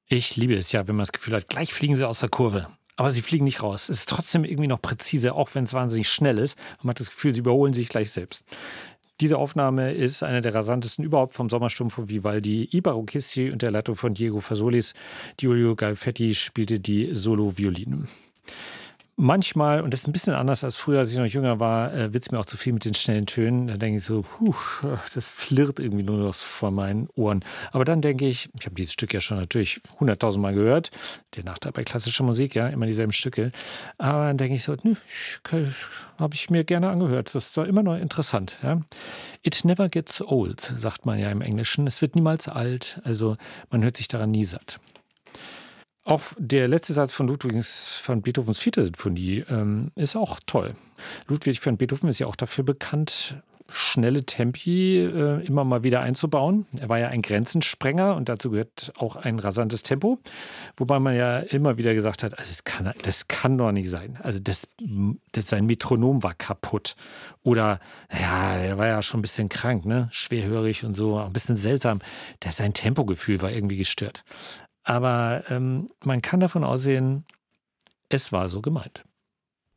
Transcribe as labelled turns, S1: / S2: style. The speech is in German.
S1: Ich liebe es ja, wenn man das Gefühl hat, gleich fliegen sie aus der Kurve. Aber sie fliegen nicht raus. Es ist trotzdem irgendwie noch präzise, auch wenn es wahnsinnig schnell ist. Man hat das Gefühl, sie überholen sich gleich selbst. Diese Aufnahme ist eine der rasantesten überhaupt vom Sommersturm von Vivaldi. Ibaro Kisti unter der Leitung von Diego Fasolis. Giulio Galfetti spielte die Solo-Violine. Manchmal, und das ist ein bisschen anders als früher, als ich noch jünger war, wird es mir auch zu viel mit den schnellen Tönen. Da denke ich so, das flirrt irgendwie nur noch vor meinen Ohren. Aber dann denke ich habe dieses Stück ja schon natürlich 100.000 Mal gehört. Der Nachteil bei klassischer Musik, ja, immer dieselben Stücke. Aber dann denke ich so, nö, habe ich mir gerne angehört. Das ist doch immer noch interessant. Ja. It never gets old, sagt man ja im Englischen. Es wird niemals alt. Also man hört sich daran nie satt. Auch der letzte Satz von Beethovens Vierte Sinfonie ist auch toll. Ludwig van Beethoven ist ja auch dafür bekannt, schnelle Tempi immer mal wieder einzubauen. Er war ja ein Grenzensprenger und dazu gehört auch ein rasantes Tempo. Wobei man ja immer wieder gesagt hat, also das kann doch nicht sein. Also sein Metronom war kaputt. Oder, ja, er war ja schon ein bisschen krank, ne? Schwerhörig und so, ein bisschen seltsam. Sein Tempogefühl war irgendwie gestört. Aber man kann davon ausgehen, es war so gemeint.